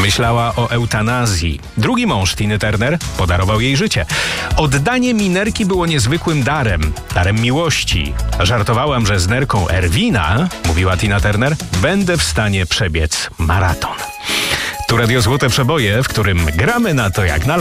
Myślała o eutanazji. Drugi mąż Tiny Turner podarował jej życie. Oddanie Minerki było niezwykłym darem miłości. Żartowałam, że z nerką Erwina, mówiła Tina Turner, będę w stanie przebiec maraton. Tu Radio Złote Przeboje, w którym gramy na to jak na